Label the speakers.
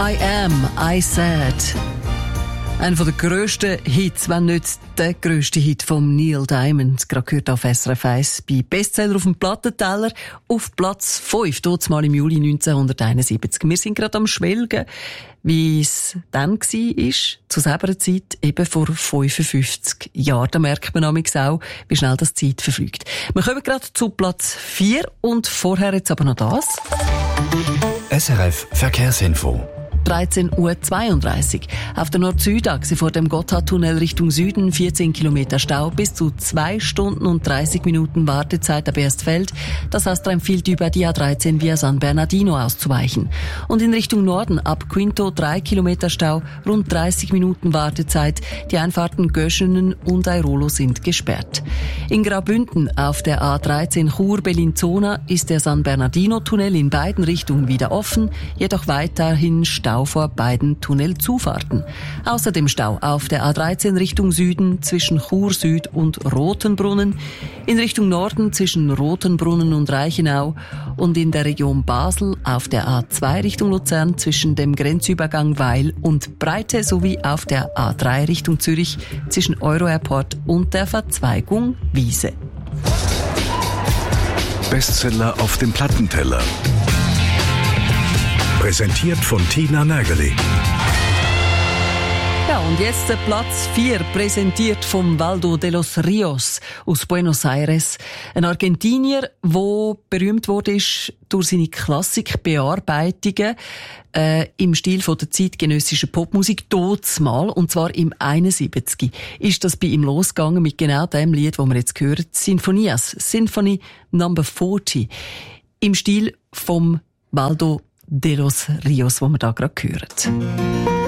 Speaker 1: I Am, I Said. Einer der grössten Hits, wenn nicht der grösste Hit von Neil Diamond. Gerade gehört auf SRF 1 bei Bestseller auf dem Plattenteller auf Platz 5, dort mal im Juli 1971. Wir sind gerade am Schwelgen, wie es dann war, zu selber Zeit, eben vor 55 Jahren. Da merkt man nämlich auch, wie schnell das Zeit verfliegt. Wir kommen gerade zu Platz 4 und vorher jetzt aber noch das.
Speaker 2: SRF Verkehrsinfo.
Speaker 1: 13.32 Uhr. Auf der Nord-Süd-Achse vor dem Gotthardtunnel Richtung Süden 14 Kilometer Stau, bis zu 2 Stunden und 30 Minuten Wartezeit ab Erstfeld. Das heißt, er empfiehlt über die A13 via San Bernardino auszuweichen. Und in Richtung Norden ab Quinto 3 Kilometer Stau, rund 30 Minuten Wartezeit. Die Einfahrten Göschenen und Airolo sind gesperrt. In Graubünden auf der A13 Chur-Bellinzona ist der San Bernardino-Tunnel in beiden Richtungen wieder offen, jedoch weiterhin Stau vor beiden Tunnelzufahrten. Außerdem Stau auf der A13 Richtung Süden zwischen Chur Süd und Rotenbrunnen, in Richtung Norden zwischen Rotenbrunnen und Reichenau und in der Region Basel auf der A2 Richtung Luzern zwischen dem Grenzübergang Weil und Breite sowie auf der A3 Richtung Zürich zwischen Euro-Airport und der Verzweigung Wiese.
Speaker 2: Bestseller auf dem Plattenteller. Präsentiert von Tina Nageli.
Speaker 1: Ja, und jetzt der Platz 4, präsentiert vom Waldo de los Rios aus Buenos Aires. Ein Argentinier, der berühmt wurde durch seine Klassikbearbeitungen im Stil von der zeitgenössischen Popmusik mal, und zwar im 71. Ist das bei ihm losgegangen mit genau dem Lied, das wir jetzt hören, Sinfonias, Symphony Number 40, im Stil vom Waldo de los Rios, wo wir da gerade hören.